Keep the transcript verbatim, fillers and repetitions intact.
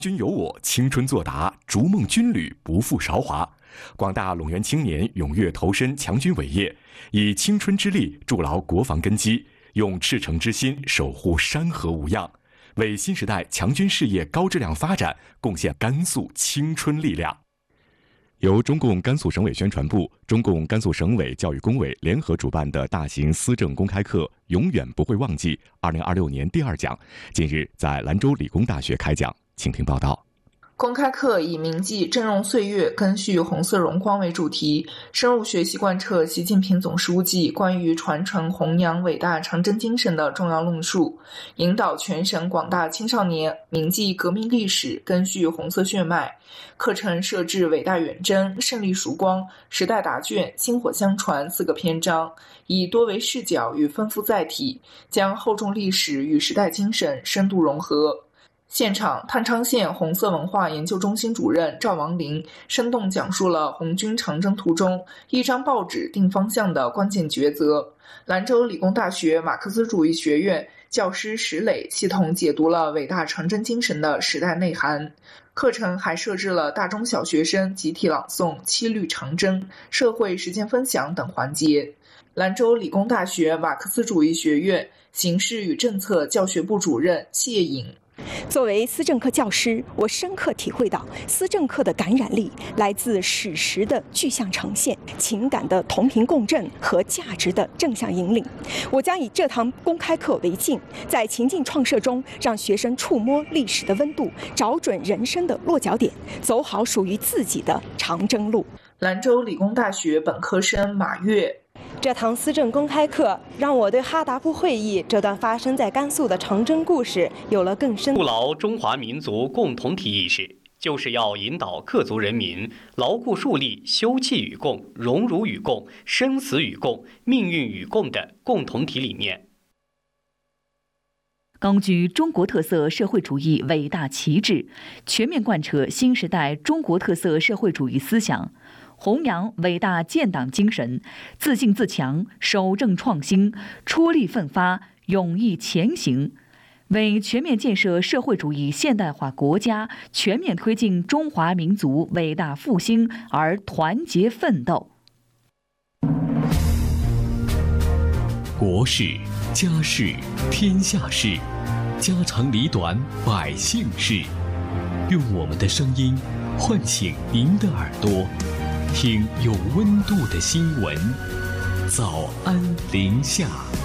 军有我，青春作答，逐梦军旅，不负韶华。广大陇源青年踊跃投身强军伟业，以青春之力筑牢国防根基，用赤诚之心守护山河无恙，为新时代强军事业高质量发展贡献甘肃青春力量。由中共甘肃省委宣传部、中共甘肃省委教育工委联合主办的大型思政公开课“永远不会忘记”二零二六年第二讲，近日在兰州理工大学开讲。请听报道。 公开课以铭记峥嵘岁月，赓续红色荣光为主题，深入学习贯彻习近平总书记关于传承弘扬伟大长征精神的重要论述，引导全省广大青少年铭记革命历史，赓续红色血脉。课程设置伟大远征、胜利曙光、时代答卷、薪火相传四个篇章，以多维视角与丰富载体，将厚重历史与时代精神深度融合。现场，郯昌县红色文化研究中心主任赵王林生动讲述了红军长征途中一张报纸定方向的关键抉择。兰州理工大学马克思主义学院教师石磊系统解读了伟大长征精神的时代内涵。课程还设置了大中小学生集体朗诵《七律长征》、社会实践分享等环节。兰州理工大学马克思主义学院形势与政策教学部主任谢颖， 作为思政课教师，我深刻体会到思政课的感染力来自史实的具象呈现、情感的同频共振和价值的正向引领。我将以这堂公开课为镜，在情境创设中，让学生触摸历史的温度，找准人生的落脚点，走好属于自己的长征路。 兰州理工大学本科生马跃， 这堂思政公开课让我对哈达布会议这段发生在甘肃的长征故事有了更深。 筑牢中华民族共同体意识，就是要引导各族人民牢固树立休戚与共、荣辱与共、生死与共、命运与共的共同体理念。 高举中国特色社会主义伟大旗帜，全面贯彻新时代中国特色社会主义思想，弘扬伟大建党精神，自信自强，守正创新，出力奋发，勇毅前行，为全面建设社会主义现代化国家、全面推进中华民族伟大复兴而团结奋斗。 国事、家事、天下事，家长里短，百姓事。用我们的声音唤醒您的耳朵，听有温度的新闻。早安临夏。